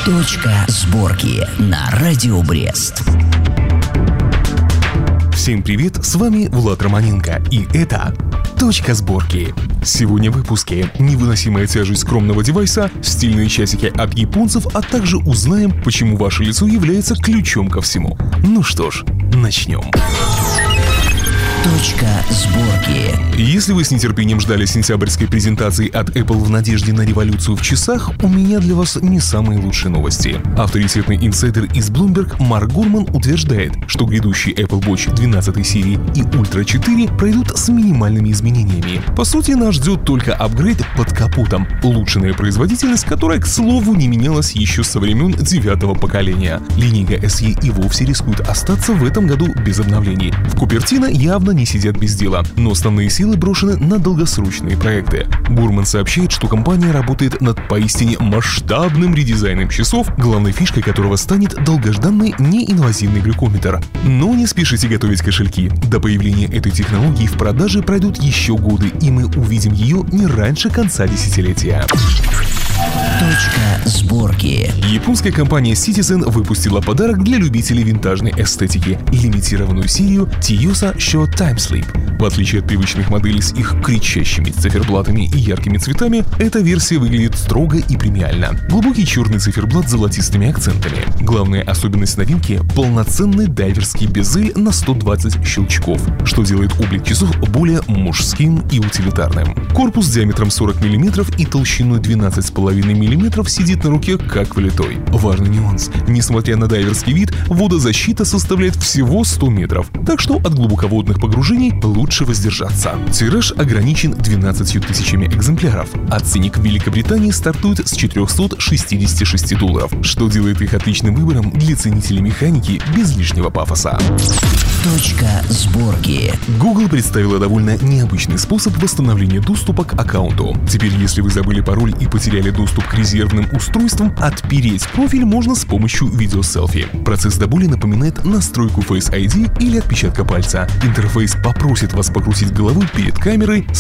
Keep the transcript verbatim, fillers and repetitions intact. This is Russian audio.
Точка сборки на Радио Брест. Всем привет, с вами Влад Романенко, и это «Точка сборки». Сегодня в выпуске невыносимая тяжесть скромного девайса, стильные часики от японцев, а также узнаем, почему ваше лицо является ключом ко всему. Ну что ж, начнем. Точка сборки. Если вы с нетерпением ждали сентябрьской презентации от Apple в надежде на революцию в часах, у меня для вас не самые лучшие новости. Авторитетный инсайдер из Bloomberg Марк Гурман утверждает, что грядущий Apple Watch двенадцатой серии и Ultra четыре пройдут с минимальными изменениями. По сути, нас ждет только апгрейд под капотом, улучшенная производительность, которая, к слову, не менялась еще со времен девятого поколения. Линейка эс и и вовсе рискует остаться в этом году без обновлений. В Купертино явно не сидят без дела, но основные силы брошены на долгосрочные проекты. Гурман сообщает, что компания работает над поистине масштабным редизайном часов, главной фишкой которого станет долгожданный неинвазивный глюкометр. Но не спешите готовить кошельки. До появления этой технологии в продаже пройдут еще годы, и мы увидим ее не раньше конца десятилетия. Точка сборки. Японская компания Citizen выпустила подарок для любителей винтажной эстетики – лимитированную серию Toyota Short Time Sleep. В отличие от привычных моделей с их кричащими циферблатами и яркими цветами, эта версия выглядит строго и премиально. Глубокий черный циферблат с золотистыми акцентами. Главная особенность новинки – полноценный дайверский безель на сто двадцать щелчков, что делает облик часов более мужским и утилитарным. Корпус диаметром сорок миллиметров и толщиной двенадцать целых пять десятых миллиметров сидит на руке как влитой. Важный нюанс. Несмотря на дайверский вид, водозащита составляет всего сто метров, так что от глубоководных погружений лучше воздержаться. Тираж ограничен двенадцатью тысячами экземпляров, а ценник в Великобритании стартует с четырехсот шестидесяти шести долларов, что делает их отличным выбором для ценителей механики без лишнего пафоса. Точка сборки. Google представила довольно необычный способ восстановления доступа к аккаунту. Теперь, если вы забыли пароль и потеряли доступ к резервным устройствам, отпереть профиль можно с помощью видеоселфи. Процесс до боли напоминает настройку Face ай ди или отпечатка пальца. Интерфейс попросит вас покрутить головой перед камерой,